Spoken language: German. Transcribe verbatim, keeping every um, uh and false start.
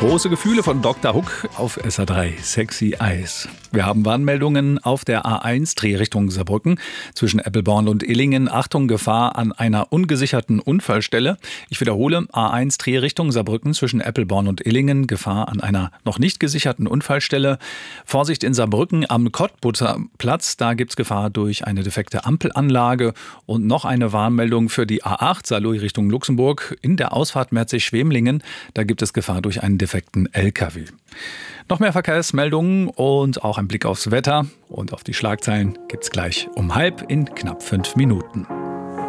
Große Gefühle von Doktor Hook auf S A drei. Sexy Eyes. Wir haben Warnmeldungen auf der A eins Drehrichtung Saarbrücken zwischen Eppelborn und Illingen. Achtung, Gefahr an einer ungesicherten Unfallstelle. Ich wiederhole, A eins Drehrichtung Saarbrücken zwischen Eppelborn und Illingen. Gefahr an einer noch nicht gesicherten Unfallstelle. Vorsicht in Saarbrücken am Kottbutzer Platz. Da gibt es Gefahr durch eine defekte Ampelanlage. Und noch eine Warnmeldung für die A acht Saarlouis Richtung Luxemburg. In der Ausfahrt Merzig-Schwemlingen. Da gibt es Gefahr durch einen defekten L K W. Noch mehr Verkehrsmeldungen und auch ein Blick aufs Wetter und auf die Schlagzeilen gibt's gleich um halb in knapp fünf Minuten.